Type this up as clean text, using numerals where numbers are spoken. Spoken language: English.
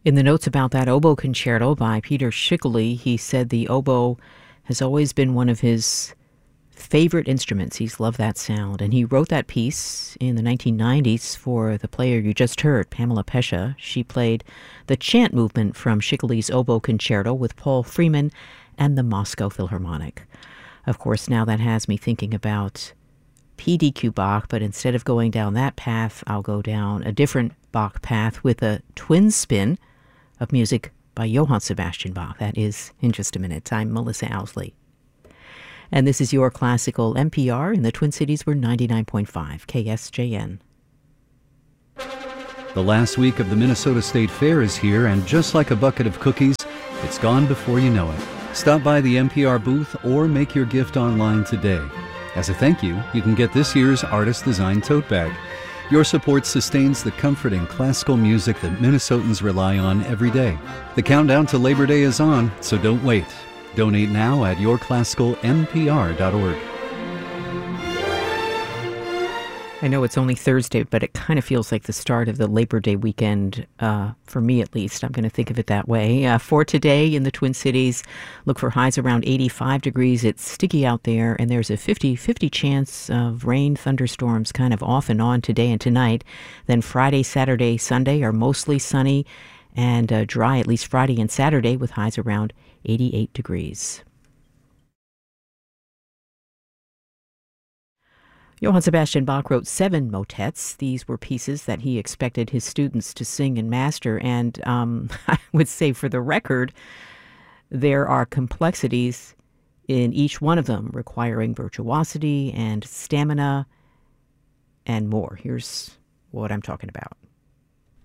In the notes about that oboe concerto by Peter Schickele, he said the oboe has always been one of his favorite instruments. He's loved that sound. And he wrote that piece in the 1990s for the player you just heard, Pamela Pesha. She played the chant movement from Schickele's oboe concerto with Paul Freeman and the Moscow Philharmonic. Of course, now that has me thinking about P.D.Q. Bach, but instead of going down that path, I'll go down a different Bach path with a twin spin of music by Johann Sebastian Bach. That is in just a minute. I'm Melissa Owsley. And this is your classical NPR in the Twin Cities. We're 99.5 KSJN. The last week of the Minnesota State Fair is here, and just like a bucket of cookies, it's gone before you know it. Stop by the NPR booth or make your gift online today. As a thank you, you can get this year's artist-designed tote bag. Your support sustains the comforting classical music that Minnesotans rely on every day. The countdown to Labor Day is on, so don't wait. Donate now at yourclassicalnpr.org. I know it's only Thursday, but it kind of feels like the start of the Labor Day weekend, for me at least. I'm going to think of it that way. For today in the Twin Cities, look for highs around 85 degrees. It's sticky out there, and there's a 50-50 chance of rain, thunderstorms kind of off and on today and tonight. Then Friday, Saturday, Sunday are mostly sunny and dry, at least Friday and Saturday, with highs around 88 degrees. Johann Sebastian Bach wrote 7 motets. These were pieces that he expected his students to sing and master. And I would say, for the record, there are complexities in each one of them, requiring virtuosity and stamina and more. Here's what I'm talking about.